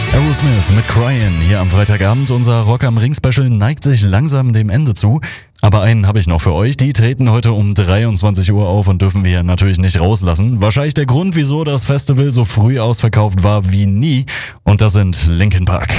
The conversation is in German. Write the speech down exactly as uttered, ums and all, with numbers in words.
Aerosmith mit Cryin' hier am Freitagabend. Unser Rock am Ring Special neigt sich langsam dem Ende zu. Aber einen habe ich noch für euch. Die treten heute um dreiundzwanzig Uhr auf und dürfen wir natürlich nicht rauslassen. Wahrscheinlich der Grund, wieso das Festival so früh ausverkauft war wie nie. Und das sind Linkin Park.